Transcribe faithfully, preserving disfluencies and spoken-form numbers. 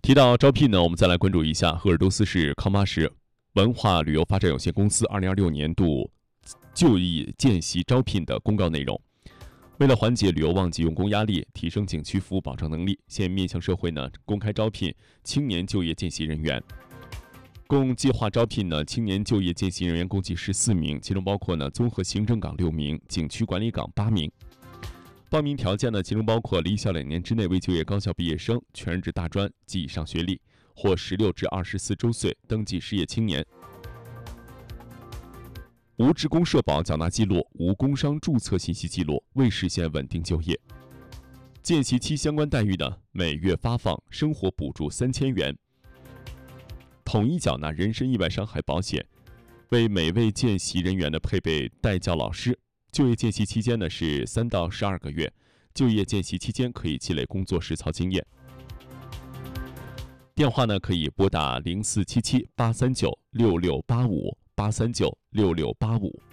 提到招聘呢，我们再来关注一下鄂尔多斯市康巴什文化旅游发展有限公司二零二六年度就业见习招聘的公告内容。为了缓解旅游旺季用工压力，提升景区服务保障能力，现面向社会呢公开招聘青年就业见习人员。共计划招聘呢青年就业见习人员共计十四名，其中包括呢综合行政岗六名，景区管理岗八名。报名条件呢，其中包括离校两年之内未就业高校毕业生、全日制大专及以上学历，或十六至二十四周岁登记失业青年，无职工社保缴纳记录，无工商注册信息记录，未实现稳定就业。见习期相关待遇呢，每月发放生活补助三千元，统一缴纳人身意外伤害保险，为每位见习人员呢配备代教老师。就业见习期间呢是三到十二个月，就业见习期间可以积累工作实操经验。电话呢可以拨打零四七七八三九六六八五八三九六六八五。